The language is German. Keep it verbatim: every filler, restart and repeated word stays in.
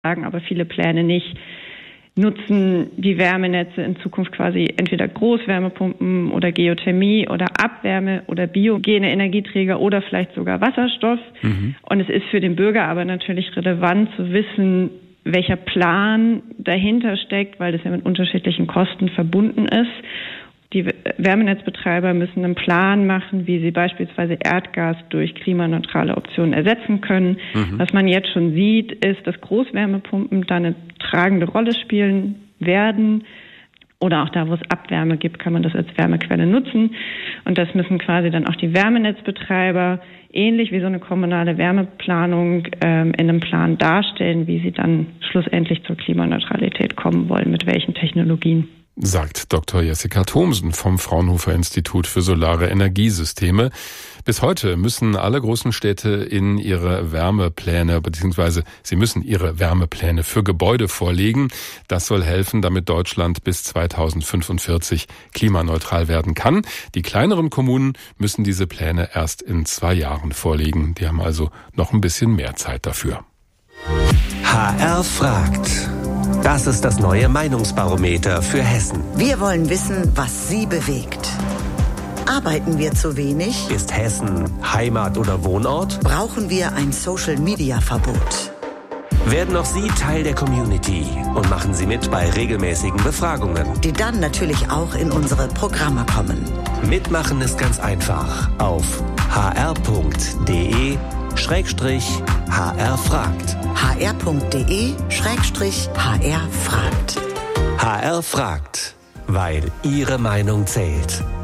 sagen aber viele Pläne nicht, nutzen die Wärmenetze in Zukunft quasi entweder Großwärmepumpen oder Geothermie oder Abwärme oder biogene Energieträger oder vielleicht sogar Wasserstoff. Mhm. Und es ist für den Bürger aber natürlich relevant zu wissen, welcher Plan dahinter steckt, weil das ja mit unterschiedlichen Kosten verbunden ist. Die Wärmenetzbetreiber müssen einen Plan machen, wie sie beispielsweise Erdgas durch klimaneutrale Optionen ersetzen können. Mhm. Was man jetzt schon sieht, ist, dass Großwärmepumpen da eine tragende Rolle spielen werden. Oder auch da, wo es Abwärme gibt, kann man das als Wärmequelle nutzen. Und das müssen quasi dann auch die Wärmenetzbetreiber ähnlich wie so eine kommunale Wärmeplanung ähm, in einem Plan darstellen, wie sie dann schlussendlich zur Klimaneutralität kommen wollen, mit welchen Technologien. Sagt Doktor Jessica Thomsen vom Fraunhofer Institut für Solare Energiesysteme. Bis heute müssen alle großen Städte in ihre Wärmepläne, beziehungsweise sie müssen ihre Wärmepläne für Gebäude vorlegen. Das soll helfen, damit Deutschland bis zweitausendfünfundvierzig klimaneutral werden kann. Die kleineren Kommunen müssen diese Pläne erst in zwei Jahren vorlegen. Die haben also noch ein bisschen mehr Zeit dafür. H R fragt. Das ist das neue Meinungsbarometer für Hessen. Wir wollen wissen, was Sie bewegt. Arbeiten wir zu wenig? Ist Hessen Heimat oder Wohnort? Brauchen wir ein Social-Media-Verbot? Werden auch Sie Teil der Community und machen Sie mit bei regelmäßigen Befragungen, die dann natürlich auch in unsere Programme kommen. Mitmachen ist ganz einfach. Auf h r punkt d e Schrägstrich H R fragt. h r punkt d e Schrägstrich H R fragt. H R fragt, weil Ihre Meinung zählt.